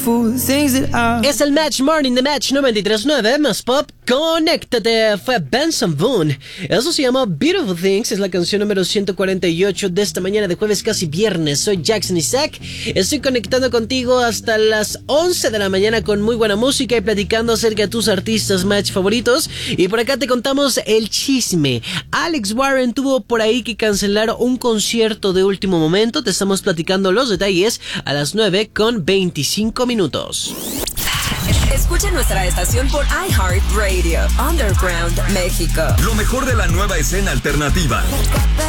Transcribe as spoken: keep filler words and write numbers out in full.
beautiful things that are. Es el Match Morning de Match noventa y tres punto nueve, más pop, conéctate. Fue Benson Boone. Eso se llama Beautiful Things. Es la canción número ciento cuarenta y ocho de esta mañana de jueves, casi viernes. Soy Jackson Isaac. Estoy conectando contigo hasta las once de la mañana con muy buena música y platicando acerca de tus artistas Match favoritos. Y por acá te contamos el chisme. Alex Warren tuvo por ahí que cancelar un concierto de último momento. Te estamos platicando los detalles a las nueve con veinticinco minutos. Escucha nuestra estación por iHeartRadio, Underground México. Lo mejor de la nueva escena alternativa.